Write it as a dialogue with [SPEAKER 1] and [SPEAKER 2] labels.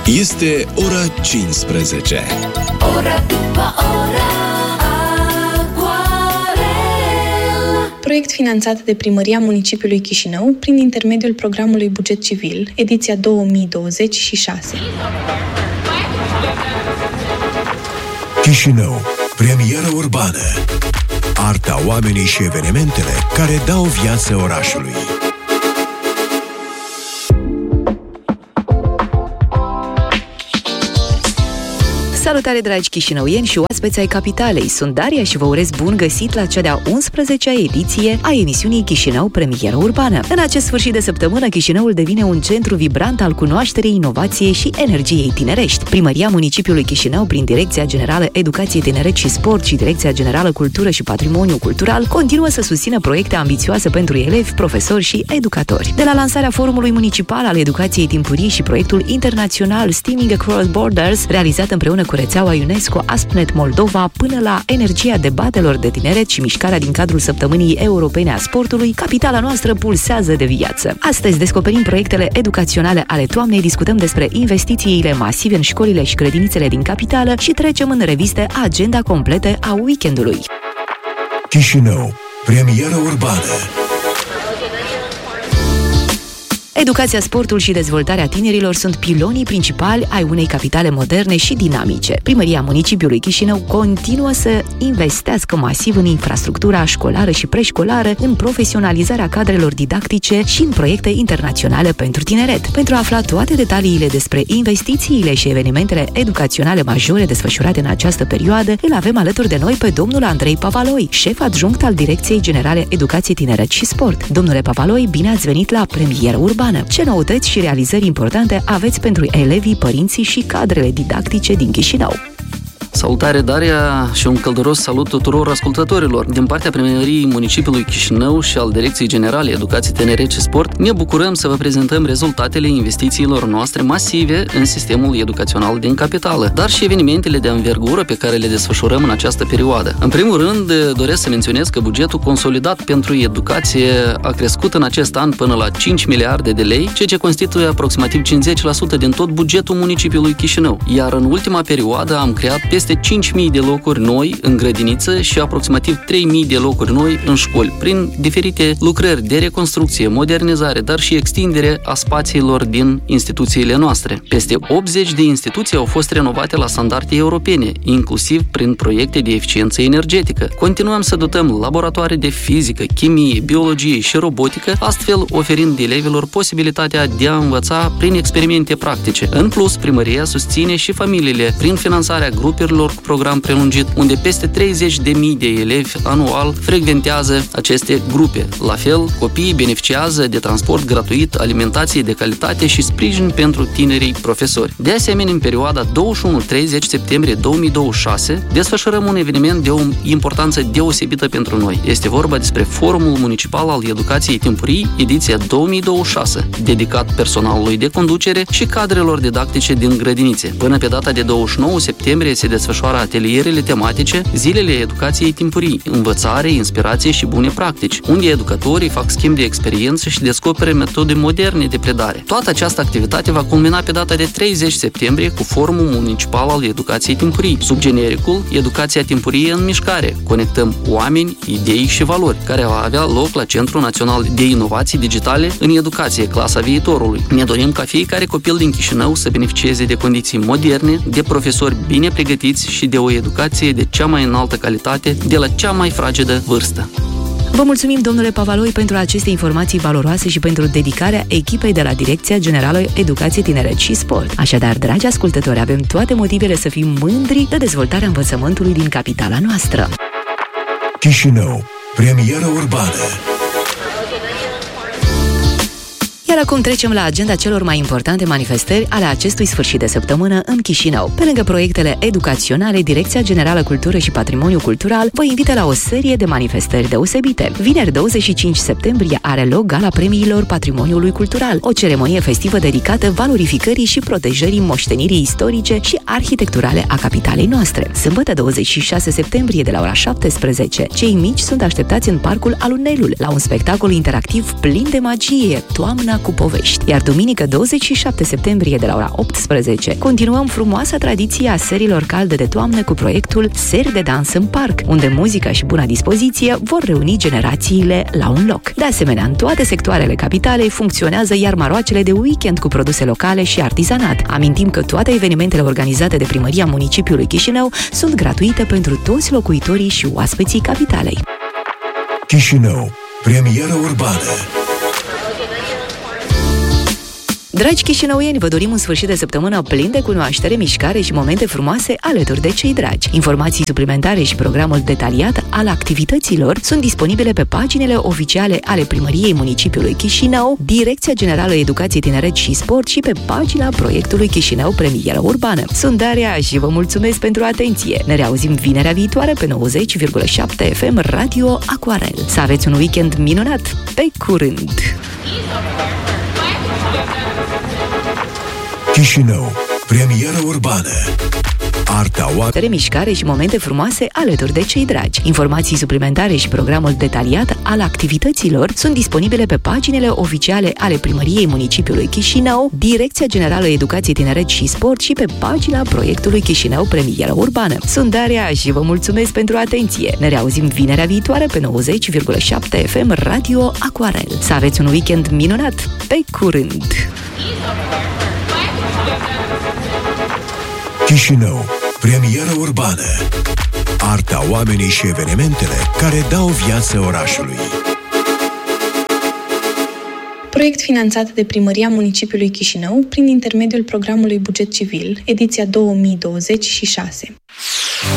[SPEAKER 1] Este ora 15.
[SPEAKER 2] Ora după ora, Aquarel.
[SPEAKER 3] Proiect finanțat de Primăria Municipiului Chișinău prin intermediul programului Buget Civil, ediția 2026.
[SPEAKER 1] Chișinău, premieră urbană. Arta, oamenii și evenimentele care dau viață orașului.
[SPEAKER 4] Salutare, dragi chișinăuieni și oaspeți ai capitalei! Sunt Daria și vă urez bun găsit la cea de-a 11-a ediție a emisiunii Chișinău Premieră Urbană. În acest sfârșit de săptămână, Chișinăul devine un centru vibrant al cunoașterii, inovației și energiei tinerești. Primăria Municipiului Chișinău, prin Direcția Generală Educație, Tineret și Sport și Direcția Generală Cultură și Patrimoniu Cultural, continuă să susțină proiecte ambițioase pentru elevi, profesori și educatori. De la lansarea Forumului Municipal al Educației Timpurii și proiectul internațional Steaming Across Borders, realizat împreună cu rețeaua UNESCO ASPNet Moldova, până la energia debatelor de tineret și mișcarea din cadrul Săptămânii Europene a Sportului, capitala noastră pulsează de viață. Astăzi descoperim proiectele educaționale ale toamnei, discutăm despre investițiile masive în școlile și grădinițele din capitală și trecem în reviste agenda completă a weekendului.
[SPEAKER 1] Chișinău, premieră urbană.
[SPEAKER 4] Educația, sportul și dezvoltarea tinerilor sunt pilonii principali ai unei capitale moderne și dinamice. Primăria Municipiului Chișinău continuă să investească masiv în infrastructura școlară și preșcolară, în profesionalizarea cadrelor didactice și în proiecte internaționale pentru tineret. Pentru a afla toate detaliile despre investițiile și evenimentele educaționale majore desfășurate în această perioadă, îl avem alături de noi pe domnul Andrei Pavaloi, șef adjunct al Direcției Generale Educație, Tineret și Sport. Domnule Pavaloi, bine ați venit la Premieră Urbană! Ce noutăți și realizări importante aveți pentru elevii, părinții și cadrele didactice din Chișinău?
[SPEAKER 5] Salutare, Daria, și un călduros salut tuturor ascultătorilor. Din partea Primăriei Municipiului Chișinău și al Direcției Generale Educație, Tineret și Sport, ne bucurăm să vă prezentăm rezultatele investițiilor noastre masive în sistemul educațional din capitală, dar și evenimentele de învergură pe care le desfășurăm în această perioadă. În primul rând, doresc să menționez că bugetul consolidat pentru educație a crescut în acest an până la 5 miliarde de lei, ceea ce constituie aproximativ 50% din tot bugetul municipiului Chișinău. Iar în ultima perioadă am creat peste 5.000 de locuri noi în grădiniță și aproximativ 3.000 de locuri noi în școli, prin diferite lucrări de reconstrucție, modernizare, dar și extindere a spațiilor din instituțiile noastre. Peste 80 de instituții au fost renovate la standarde europene, inclusiv prin proiecte de eficiență energetică. Continuăm să dotăm laboratoare de fizică, chimie, biologie și robotică, astfel oferind elevilor posibilitatea de a învăța prin experimente practice. În plus, primăria susține și familiile prin finanțarea grupurilor cu program prelungit, unde peste 30.000 de elevi anual frecventează aceste grupe. La fel, copiii beneficiază de transport gratuit, alimentație de calitate și sprijin pentru tinerii profesori. De asemenea, în perioada 21-30 septembrie 2026, desfășurăm un eveniment de o importanță deosebită pentru noi. Este vorba despre Forumul Municipal al Educației Timpurii, ediția 2026, dedicat personalului de conducere și cadrelor didactice din grădinițe. Până pe data de 29 septembrie se desfășoară atelierele tematice Zilele Educației Timpurii, învățare, inspirație și bune practici, unde educatorii fac schimb de experiență și descoperă metode moderne de predare. Toată această activitate va culmina pe data de 30 septembrie cu Forumul Municipal al Educației Timpurii, sub genericul Educația Timpurie în mișcare. Conectăm oameni, idei și valori, care va avea loc la Centrul Național de Inovații Digitale în Educație, clasa viitorului. Ne dorim ca fiecare copil din Chișinău să beneficieze de condiții moderne, de profesori bine pregătiți și de o educație de cea mai înaltă calitate, de la cea mai fragedă vârstă.
[SPEAKER 4] Vă mulțumim, domnule Pavaloi, pentru aceste informații valoroase și pentru dedicarea echipei de la Direcția Generală Educație, Tineret și Sport. Așadar, dragi ascultători, avem toate motivele să fim mândri de dezvoltarea învățământului din capitala noastră.
[SPEAKER 1] Chișinău, premieră urbană.
[SPEAKER 4] Iar acum trecem la agenda celor mai importante manifestări ale acestui sfârșit de săptămână în Chișinău. Pe lângă proiectele educaționale, Direcția Generală Cultură și Patrimoniu Cultural vă invită la o serie de manifestări deosebite. Vineri 25 septembrie are loc Gala Premiilor Patrimoniului Cultural, o ceremonie festivă dedicată valorificării și protejării moștenirii istorice și arhitecturale a capitalei noastre. Sâmbătă 26 septembrie de la ora 17, cei mici sunt așteptați în Parcul Alunelul la un spectacol interactiv plin de magie, Toamna cu povești. Iar duminică 27 septembrie de la ora 18 continuăm frumoasa tradiție a serilor calde de toamnă cu proiectul Seri de dans în parc, unde muzica și buna dispoziție vor reuni generațiile la un loc. De asemenea, în toate sectoarele capitalei funcționează iarmaroacele de weekend cu produse locale și artizanat. Amintim că toate evenimentele organizate de Primăria Municipiului Chișinău sunt gratuite pentru toți locuitorii și oaspeții capitalei.
[SPEAKER 1] Chișinău, premieră urbană.
[SPEAKER 4] Dragi chișinăuieni, vă dorim un sfârșit de săptămână plin de cunoaștere, mișcare și momente frumoase alături de cei dragi. Informații suplimentare și programul detaliat al activităților sunt disponibile pe paginile oficiale ale Primăriei Municipiului Chișinău, Direcția Generală Educație, Tineret și Sport și pe pagina proiectului Chișinău Premieră Urbană. Sunt Daria și vă mulțumesc pentru atenție. Ne reauzim vinerea viitoare pe 90,7 FM Radio Aquarel. Să aveți un weekend minunat! Pe curând!
[SPEAKER 1] Chișinău, premieră urbană. Arta oamenilor.
[SPEAKER 4] Mișcare și momente frumoase alături de cei dragi. Informații suplimentare și programul detaliat al activităților sunt disponibile pe paginile oficiale ale Primăriei Municipiului Chișinău, Direcția Generală Educație, Tineret și Sport și pe pagina proiectului Chișinău Premieră Urbană. Sunt Daria și vă mulțumesc pentru atenție. Ne reauzim vinerea viitoare pe 90,7 FM Radio Aquarel. Să aveți un weekend minunat! Pe curând!
[SPEAKER 1] Chișinău, premieră urbană. Arta, oamenii și evenimentele care dau viață orașului.
[SPEAKER 3] Proiect finanțat de Primăria Municipiului Chișinău prin intermediul programului Buget Civil, ediția 2026.